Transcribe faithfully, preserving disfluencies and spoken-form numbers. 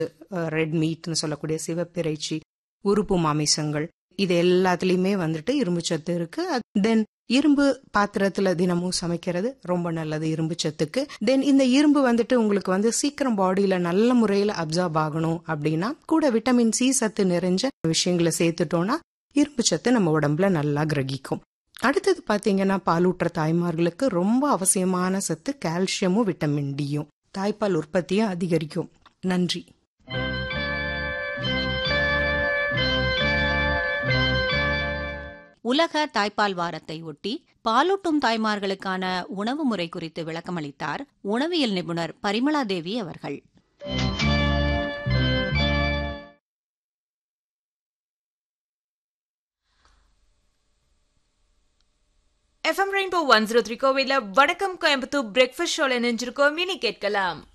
Red மீட்னு சொல்லக்கூடிய சிவப்பிறைச்சி, உறுப்பு மாமிசங்கள், இது எல்லாத்துலயுமே வந்துட்டு இரும்பு சத்து இருக்கு. தென் இரும்பு பாத்திரத்துல தினமும் சமைக்கிறது ரொம்ப நல்லது இரும்பு சத்துக்கு. தென் இந்த இரும்பு வந்துட்டு உங்களுக்கு வந்து சீக்கிரம் பாடியில நல்ல முறையில அப்சார்ப் ஆகணும் அப்படின்னா கூட விட்டமின் சி சத்து நிறைஞ்ச விஷயங்களை சேர்த்துட்டோம்னா இரும்பு சத்து நம்ம உடம்புல நல்லா கிரகிக்கும். அடுத்தது பாத்தீங்கன்னா பாலூற்ற தாய்மார்களுக்கு ரொம்ப அவசியமான சத்து கால்சியமும் விட்டமின் டியும். தாய்ப்பால் உற்பத்தியை அதிகரிக்கும். நன்றி. உலக தாய்ப்பால் வாரத்தை ஒட்டி பாலூட்டும் தாய்மார்களுக்கான உணவு முறை குறித்து விளக்கமளித்தார் உணவியல் நிபுணர் பரிமளா தேவி அவர்கள். FM rainbow one zero three கோவில வணக்கம் கோயம்புத்தூர் பிரேக்ஃபாஸ்ட் ஷோல நினைஞ்சிருக்கோம். இனி கேட்கலாம்